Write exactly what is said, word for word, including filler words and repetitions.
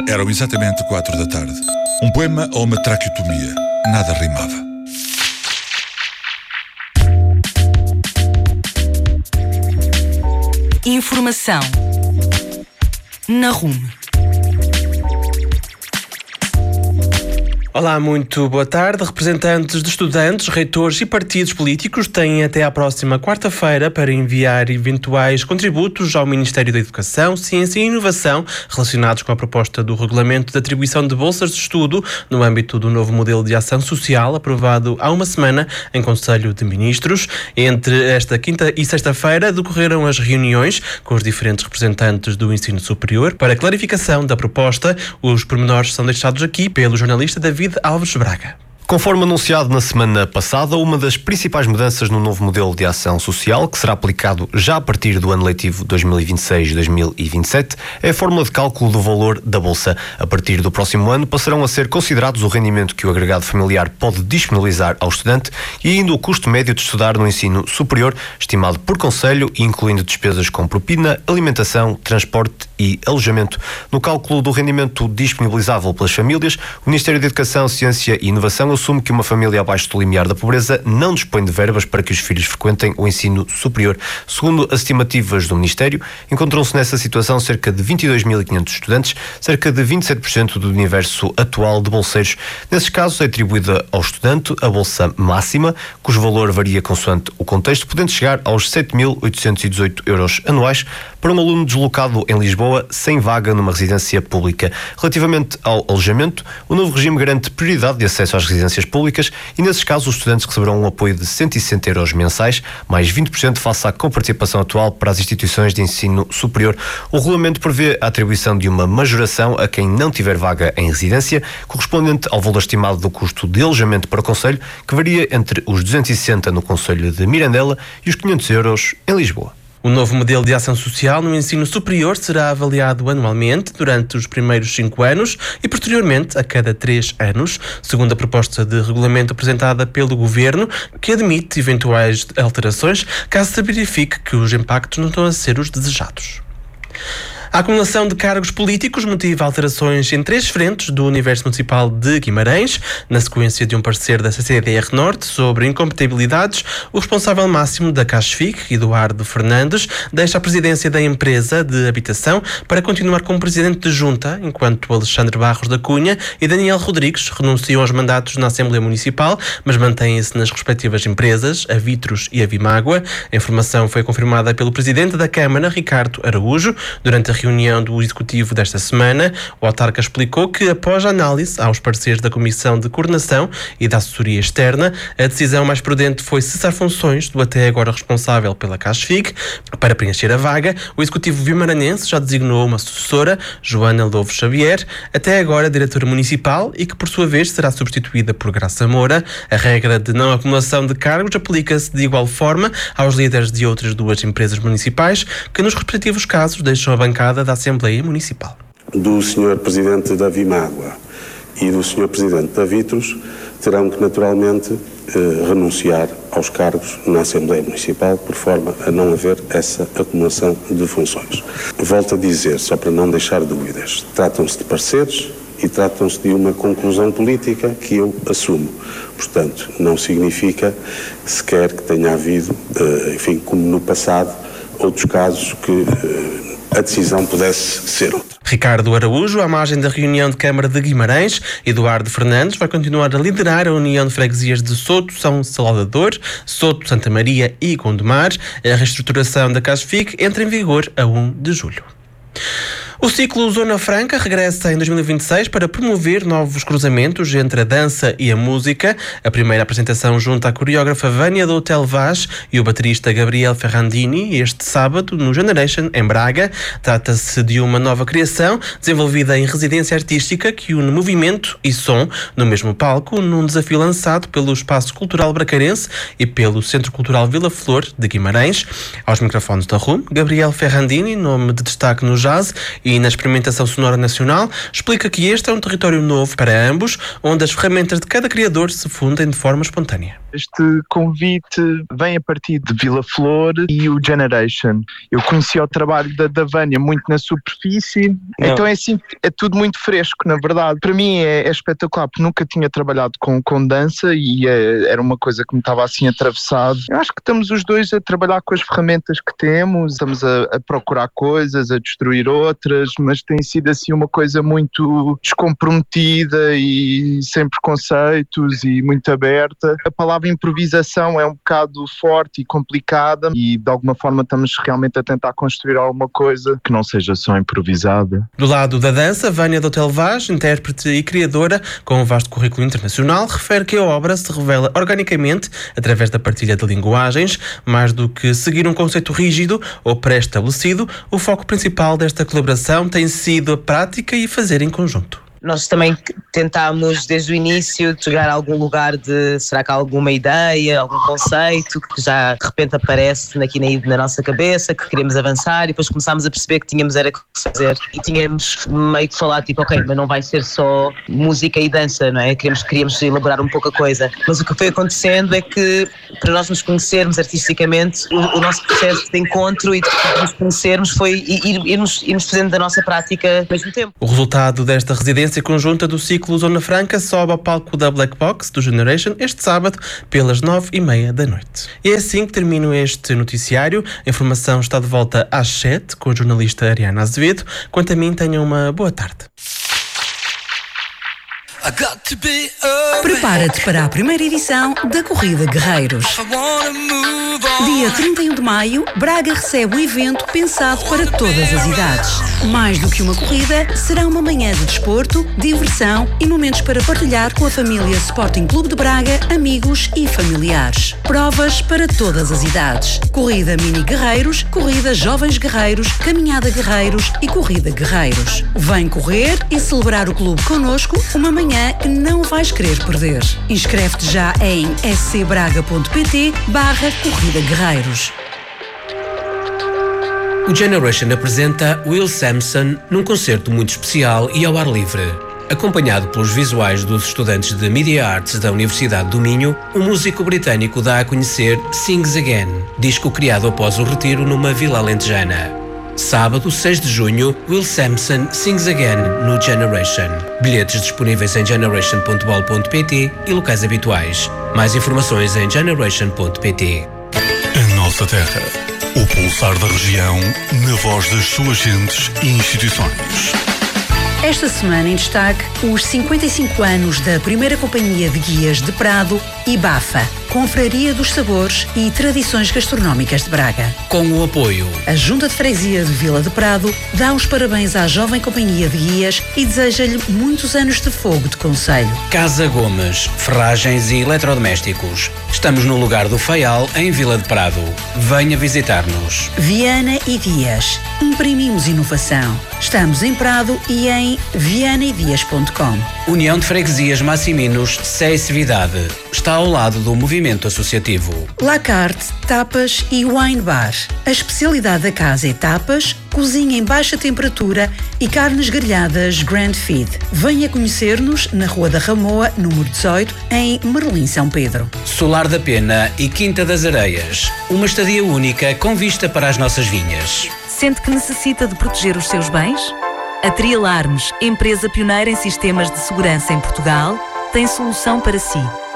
Eram exatamente quatro da tarde. Um poema ou uma traqueotomia. Nada rimava. Informação na Rume. Olá, muito boa tarde. Representantes de estudantes, reitores e partidos políticos têm até à próxima quarta-feira para enviar eventuais contributos ao Ministério da Educação, Ciência e Inovação relacionados com a proposta do Regulamento de Atribuição de Bolsas de Estudo no âmbito do novo modelo de ação social aprovado há uma semana em Conselho de Ministros. Entre esta quinta e sexta-feira decorreram as reuniões com os diferentes representantes do ensino superior para a clarificação da proposta. Os pormenores são deixados aqui pelo jornalista David Alves Braga. Conforme anunciado na semana passada, uma das principais mudanças no novo modelo de ação social, que será aplicado já a partir do ano letivo dois mil e vinte e seis dois mil e vinte e sete, é a fórmula de cálculo do valor da bolsa. A partir do próximo ano passarão a ser considerados o rendimento que o agregado familiar pode disponibilizar ao estudante e ainda o custo médio de estudar no ensino superior, estimado por conselho e incluindo despesas com propina, alimentação, transporte e alojamento. No cálculo do rendimento disponibilizável pelas famílias, o Ministério da Educação, Ciência e Inovação assume que uma família abaixo do limiar da pobreza não dispõe de verbas para que os filhos frequentem o ensino superior. Segundo as estimativas do Ministério, encontram-se nessa situação cerca de vinte e dois mil e quinhentos estudantes, cerca de vinte e sete por cento do universo atual de bolseiros. Nesses casos, é atribuída ao estudante a bolsa máxima, cujo valor varia consoante o contexto, podendo chegar aos sete mil oitocentos e dezoito euros anuais para um aluno deslocado em Lisboa sem vaga numa residência pública. Relativamente ao alojamento, o novo regime garante prioridade de acesso às residências públicas e, nesses casos, os estudantes receberão um apoio de cento e sessenta euros mensais, mais vinte por cento face à coparticipação atual para as instituições de ensino superior. O regulamento prevê a atribuição de uma majoração a quem não tiver vaga em residência, correspondente ao valor estimado do custo de alojamento para o concelho, que varia entre os duzentos e sessenta no concelho de Mirandela e os quinhentos euros em Lisboa. O novo modelo de ação social no ensino superior será avaliado anualmente durante os primeiros cinco anos e posteriormente a cada três anos, segundo a proposta de regulamento apresentada pelo Governo, que admite eventuais alterações caso se verifique que os impactos não estão a ser os desejados. A acumulação de cargos políticos motiva alterações em três frentes do Universo Municipal de Guimarães. Na sequência de um parecer da C C D R Norte sobre incompatibilidades, o responsável máximo da CASFIC, Eduardo Fernandes, deixa a presidência da empresa de habitação para continuar como presidente de junta, enquanto Alexandre Barros da Cunha e Daniel Rodrigues renunciam aos mandatos na Assembleia Municipal, mas mantêm-se nas respectivas empresas, a Vitros e a Vimágua. A informação foi confirmada pelo presidente da Câmara, Ricardo Araújo, durante a reunião do Executivo desta semana. O autarca explicou que, após a análise aos pareceres da Comissão de Coordenação e da Assessoria Externa, a decisão mais prudente foi cessar funções do até agora responsável pela CASFIC. Para preencher a vaga, o Executivo vimaranense já designou uma sucessora, Joana Lovo Xavier, até agora diretora municipal, e que por sua vez será substituída por Graça Moura. A regra de não acumulação de cargos aplica-se de igual forma aos líderes de outras duas empresas municipais que nos respectivos casos deixam a bancada da Assembleia Municipal. Do senhor Presidente da Vimágua e do senhor Presidente da Vitros terão que naturalmente eh, renunciar aos cargos na Assembleia Municipal por forma a não haver essa acumulação de funções. Volto a dizer, só para não deixar dúvidas, tratam-se de pareceres e tratam-se de uma conclusão política que eu assumo. Portanto, não significa sequer que tenha havido, eh, enfim, como no passado, outros casos que eh, a decisão pudesse ser outra. Ricardo Araújo, à margem da reunião de Câmara de Guimarães, Eduardo Fernandes vai continuar a liderar a União de Freguesias de Soto, São Salvador, Soto, Santa Maria e Gondomar. A reestruturação da CASFIC entra em vigor a primeiro de julho. O ciclo Zona Franca regressa em dois mil e vinte e seis para promover novos cruzamentos entre a dança e a música. A primeira apresentação junta a coreógrafa Vânia do Hotel Vaz e o baterista Gabriel Ferrandini este sábado no Generation, em Braga. Trata-se de uma nova criação desenvolvida em residência artística que une movimento e som no mesmo palco, num desafio lançado pelo Espaço Cultural Bracarense e pelo Centro Cultural Vila Flor de Guimarães. Aos microfones da Rume, Gabriel Ferrandini, nome de destaque no jazz, e na experimentação sonora nacional, explica que este é um território novo para ambos, onde as ferramentas de cada criador se fundem de forma espontânea. Este convite vem a partir de Vila Flor e o Generation. Eu conheci o trabalho da, da Vânia muito na superfície, Não. então é assim, é tudo muito fresco, na verdade. Para mim é, é espetacular, porque nunca tinha trabalhado com, com dança e é, era uma coisa que me estava assim atravessado. Eu acho que estamos os dois a trabalhar com as ferramentas que temos, estamos a, a procurar coisas, a destruir outras, mas tem sido assim uma coisa muito descomprometida e sem preconceitos e muito aberta. A palavra A improvisação é um bocado forte e complicada e de alguma forma estamos realmente a tentar construir alguma coisa que não seja só improvisada. Do lado da dança, Vânia Dotel Vaz, intérprete e criadora com um vasto currículo internacional, refere que a obra se revela organicamente através da partilha de linguagens, mais do que seguir um conceito rígido ou pré-estabelecido. O foco principal desta colaboração tem sido a prática e fazer em conjunto. Nós também tentámos desde o início chegar a algum lugar de, será que há alguma ideia, algum conceito que já de repente aparece aqui na, na nossa cabeça, que queremos avançar, e depois começámos a perceber que tínhamos era que fazer e tínhamos meio que falar tipo, ok, mas não vai ser só música e dança, não é? Queríamos, queríamos elaborar um pouco a coisa, mas o que foi acontecendo é que para nós nos conhecermos artisticamente, o, o nosso processo de encontro e de nos conhecermos foi ir, irmos, irmos fazendo da nossa prática ao mesmo tempo. O resultado desta residência conjunta do ciclo Zona Franca sobe ao palco da Black Box do Generation este sábado pelas nove e meia da noite. E é assim que termino este noticiário. A informação está de volta às sete com a jornalista Ariana Azevedo. Quanto a mim, tenham uma boa tarde. Prepara-te para a primeira edição da Corrida Guerreiros. Dia trinta e um de maio, Braga recebe um evento pensado para todas as idades. Mais do que uma corrida, será uma manhã de desporto, diversão e momentos para partilhar com a família Sporting Clube de Braga, amigos e familiares. Provas para todas as idades. Corrida Mini Guerreiros, Corrida Jovens Guerreiros, Caminhada Guerreiros e Corrida Guerreiros. Vem correr e celebrar o clube connosco uma manhã que não vais querer perder. Inscreve-te já em scbraga.pt barra Corrida Guerreiros. O Generation apresenta Will Sampson num concerto muito especial e ao ar livre. Acompanhado pelos visuais dos estudantes de Media Arts da Universidade do Minho, o músico britânico dá a conhecer Sings Again, disco criado após o retiro numa vila alentejana. Sábado, seis de junho, Will Sampson Sings Again no Generation. Bilhetes disponíveis em generation ponto bol ponto pt e locais habituais. Mais informações em generation ponto pt. A nossa terra, o pulsar da região, na voz das suas gentes e instituições. Esta semana em destaque, os cinquenta e cinco anos da primeira companhia de guias de Prado e Bafa, Confraria dos Sabores e Tradições Gastronómicas de Braga. Com o apoio, a Junta de Freguesia de Vila de Prado dá os parabéns à jovem companhia de guias e deseja-lhe muitos anos de fogo de conselho. Casa Gomes, ferragens e eletrodomésticos. Estamos no lugar do Faial, em Vila de Prado. Venha visitar-nos. Viana e Dias. Imprimimos inovação. Estamos em Prado e em viana e dias ponto com. União de Freguesias Massiminos, Ceicidade. Está ao lado do movimento associativo. La Carte, tapas e wine bar. A especialidade da casa é tapas, cozinha em baixa temperatura e carnes grelhadas Grand Feed. Venha conhecer-nos na Rua da Ramoa, número dezoito, em Merlim, São Pedro. Solar da Pena e Quinta das Areias. Uma estadia única com vista para as nossas vinhas. Sente que necessita de proteger os seus bens? A Trialarmes, empresa pioneira em sistemas de segurança em Portugal, tem solução para si.